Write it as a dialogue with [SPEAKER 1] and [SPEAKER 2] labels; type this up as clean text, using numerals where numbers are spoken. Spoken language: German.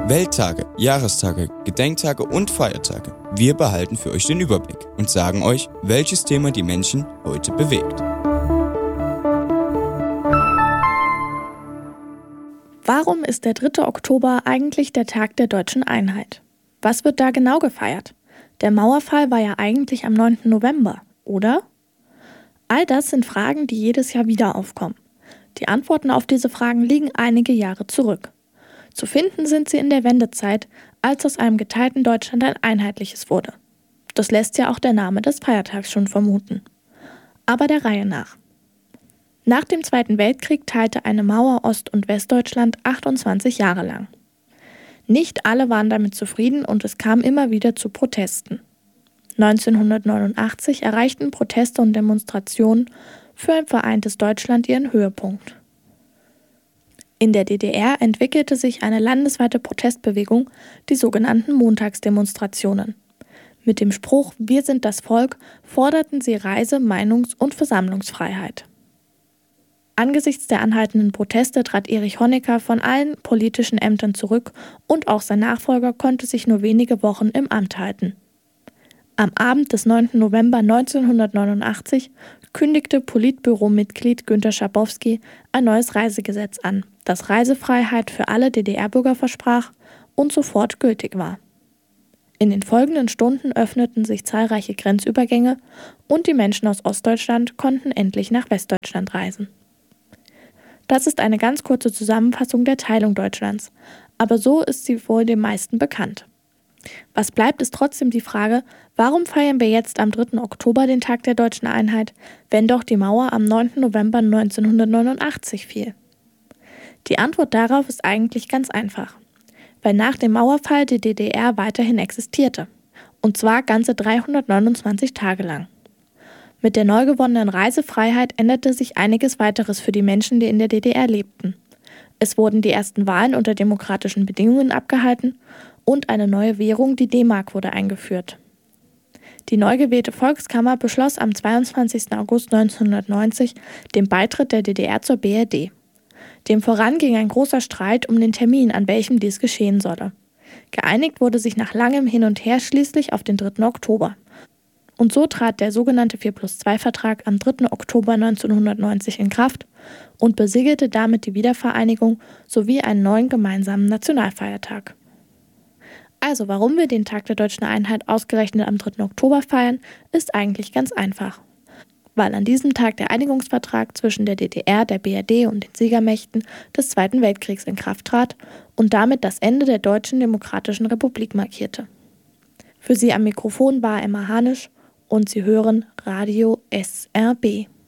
[SPEAKER 1] Welttage, Jahrestage, Gedenktage und Feiertage. Wir behalten für euch den Überblick und sagen euch, welches Thema die Menschen heute bewegt.
[SPEAKER 2] Warum ist der 3. Oktober eigentlich der Tag der deutschen Einheit? Was wird da genau gefeiert? Der Mauerfall war ja eigentlich am 9. November, oder? All das sind Fragen, die jedes Jahr wieder aufkommen. Die Antworten auf diese Fragen liegen einige Jahre zurück. Zu finden sind sie in der Wendezeit, als aus einem geteilten Deutschland ein einheitliches wurde. Das lässt ja auch der Name des Feiertags schon vermuten. Aber der Reihe nach. Nach dem Zweiten Weltkrieg teilte eine Mauer Ost- und Westdeutschland 28 Jahre lang. Nicht alle waren damit zufrieden und es kam immer wieder zu Protesten. 1989 erreichten Proteste und Demonstrationen für ein vereintes Deutschland ihren Höhepunkt. In der DDR entwickelte sich eine landesweite Protestbewegung, die sogenannten Montagsdemonstrationen. Mit dem Spruch „Wir sind das Volk" forderten sie Reise-, Meinungs- und Versammlungsfreiheit. Angesichts der anhaltenden Proteste trat Erich Honecker von allen politischen Ämtern zurück und auch sein Nachfolger konnte sich nur wenige Wochen im Amt halten. Am Abend des 9. November 1989 kündigte Politbüro-Mitglied Günter Schabowski ein neues Reisegesetz an, das Reisefreiheit für alle DDR-Bürger versprach und sofort gültig war. In den folgenden Stunden öffneten sich zahlreiche Grenzübergänge und die Menschen aus Ostdeutschland konnten endlich nach Westdeutschland reisen. Das ist eine ganz kurze Zusammenfassung der Teilung Deutschlands, aber so ist sie wohl den meisten bekannt. Was bleibt, ist trotzdem die Frage, warum feiern wir jetzt am 3. Oktober den Tag der deutschen Einheit, wenn doch die Mauer am 9. November 1989 fiel? Die Antwort darauf ist eigentlich ganz einfach, weil nach dem Mauerfall die DDR weiterhin existierte, und zwar ganze 329 Tage lang. Mit der neu gewonnenen Reisefreiheit änderte sich einiges weiteres für die Menschen, die in der DDR lebten. Es wurden die ersten Wahlen unter demokratischen Bedingungen abgehalten und eine neue Währung, die D-Mark, wurde eingeführt. Die neu gewählte Volkskammer beschloss am 22. August 1990 den Beitritt der DDR zur BRD. Dem voran ging ein großer Streit um den Termin, an welchem dies geschehen solle. Geeinigt wurde sich nach langem Hin und Her schließlich auf den 3. Oktober. Und so trat der sogenannte 4+2-Vertrag am 3. Oktober 1990 in Kraft und besiegelte damit die Wiedervereinigung sowie einen neuen gemeinsamen Nationalfeiertag. Also warum wir den Tag der deutschen Einheit ausgerechnet am 3. Oktober feiern, ist eigentlich ganz einfach. Weil an diesem Tag der Einigungsvertrag zwischen der DDR, der BRD und den Siegermächten des Zweiten Weltkriegs in Kraft trat und damit das Ende der Deutschen Demokratischen Republik markierte. Für Sie am Mikrofon war Emma Hanisch und Sie hören Radio SRB.